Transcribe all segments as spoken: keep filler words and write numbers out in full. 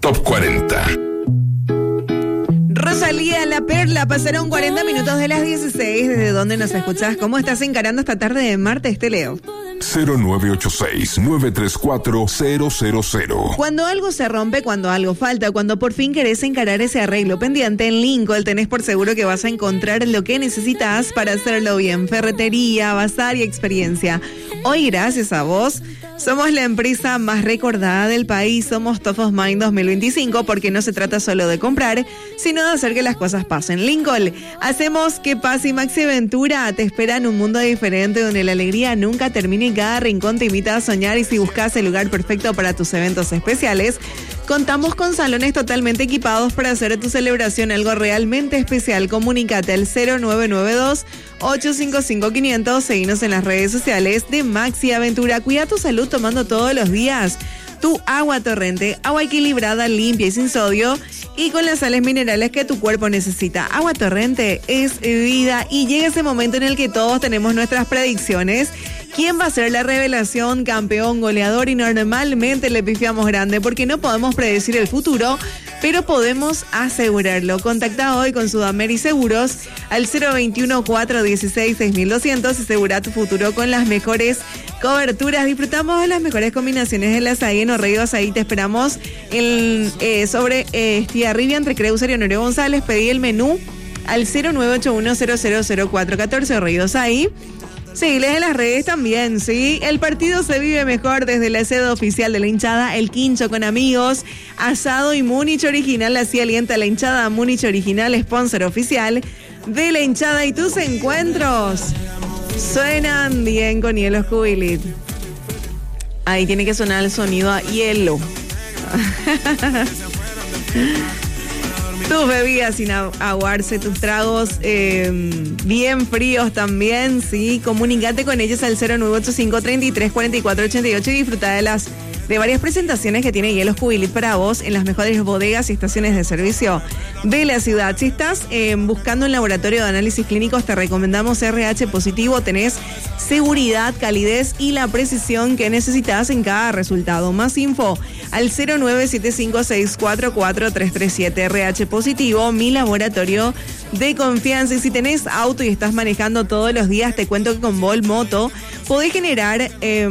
Top cuarenta. Rosalía, La Perla, pasaron cuarenta minutos de las dieciséis. ¿Desde dónde nos escuchás? ¿Cómo estás encarando esta tarde de martes, te leo? cero nueve ocho seis, nueve tres cuatro, cero cero cero. Cuando algo se rompe, cuando algo falta, cuando por fin querés encarar ese arreglo pendiente, en Lincoln tenés por seguro que vas a encontrar lo que necesitas para hacerlo bien. Ferretería, bazar y experiencia. Hoy, gracias a vos, somos la empresa más recordada del país. Somos Top of Mind dos mil veinticinco porque no se trata solo de comprar, sino de hacer que las cosas pasen. Lincoln, hacemos que pase y Maxi Aventura te espera en un mundo diferente donde la alegría nunca termina y cada rincón te invita a soñar. Y si buscas el lugar perfecto para tus eventos especiales, contamos con salones totalmente equipados para hacer de tu celebración algo realmente especial. Comunícate al cero nueve nueve dos, ocho cinco cinco, quinientos. Seguinos en las redes sociales de Maxi Aventura. Cuida tu salud tomando todos los días tu agua Torrente, agua equilibrada, limpia y sin sodio y con las sales minerales que tu cuerpo necesita. Agua Torrente es vida y llega ese momento en el que todos tenemos nuestras predicciones. ¿Quién va a ser la revelación, campeón, goleador? Y normalmente le pifiamos grande porque no podemos predecir el futuro, pero podemos asegurarlo. Contacta hoy con Sudameri Seguros al cero veintiuno, cuatrocientos dieciséis, seis mil doscientos y asegura tu futuro con las mejores coberturas. Disfrutamos de las mejores combinaciones del azaí en Orrego Azaí. Te esperamos en, eh, sobre eh, Estigarribia entre Creuser y Honorio González. Pedí el menú al cero nueve ocho uno, cero cero cero cuatro uno cuatro. Orrego Azaí. Seguiles en las redes también, ¿sí? El partido se vive mejor desde la sede oficial de la hinchada, El Quincho con amigos, asado y Múnich original. Así alienta la hinchada. Múnich original, sponsor oficial de la hinchada. Y tus encuentros suenan bien con Hielo Jubilit. Ahí tiene que sonar el sonido a hielo. Tus bebidas sin aguarse, tus tragos eh, bien fríos también, sí. Comunícate con ellos al cero nueve ocho cinco, treinta y tres, cuarenta y cuatro, ochenta y ocho y disfruta de las de varias presentaciones que tiene Hielos Jubilit para vos en las mejores bodegas y estaciones de servicio de la ciudad. Si estás eh, buscando un laboratorio de análisis clínicos, te recomendamos R H positivo. Tenés seguridad, calidez y la precisión que necesitas en cada resultado. Más info al cero nueve siete cinco, seis cuatro cuatro, tres tres siete. R H positivo, mi laboratorio de confianza. Y si tenés auto y estás manejando todos los días, te cuento que con Vol Moto podés generar... Eh,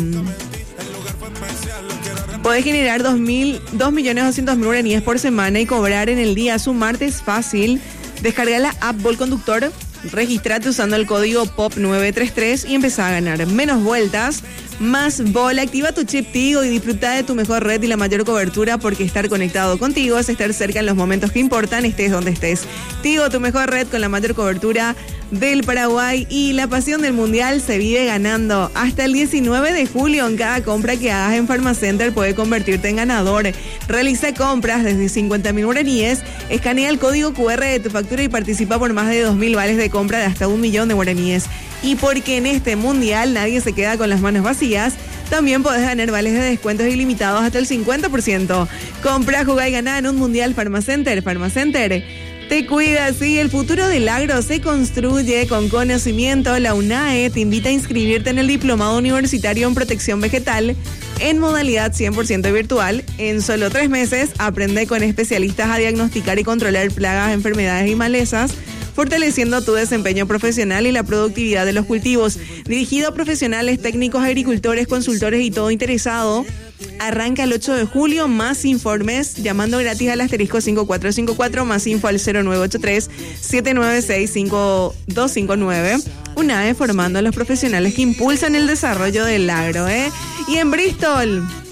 Podés generar dos millones doscientos mil guaraníes por semana y cobrar en el día. Sumarte es fácil. Descarga la app Vol Conductor, registrate usando el código P O P nueve tres tres y empezá a ganar menos vueltas, más Vol. Activa tu chip Tigo y disfruta de tu mejor red y la mayor cobertura, porque estar conectado contigo es estar cerca en los momentos que importan, estés donde estés. Tigo, tu mejor red con la mayor cobertura del Paraguay. Y la pasión del mundial se vive ganando. Hasta el diecinueve de julio, en cada compra que hagas en Pharmacenter puede convertirte en ganador. Realiza compras desde cincuenta mil guaraníes, escanea el código Q R de tu factura y participa por más de dos mil vales de compra de hasta un millón de guaraníes. Y porque en este mundial nadie se queda con las manos vacías, también podés ganar vales de descuentos ilimitados hasta el cincuenta por ciento. Compra, jugá y ganá en un mundial. Pharmacenter. Pharmacenter te cuida, sí. El futuro del agro se construye con conocimiento. La UNAE te invita a inscribirte en el Diplomado Universitario en Protección Vegetal en modalidad cien por ciento virtual. En solo tres meses aprende con especialistas a diagnosticar y controlar plagas, enfermedades y malezas, fortaleciendo tu desempeño profesional y la productividad de los cultivos. Dirigido a profesionales, técnicos, agricultores, consultores y todo interesado. Arranca el ocho de julio. Más informes llamando gratis al asterisco cinco cuatro cinco cuatro. Más info al cero nueve ocho tres, siete nueve seis, cinco dos cinco nueve. UNAE formando a los profesionales que impulsan el desarrollo del agro, ¿eh? Y en Bristol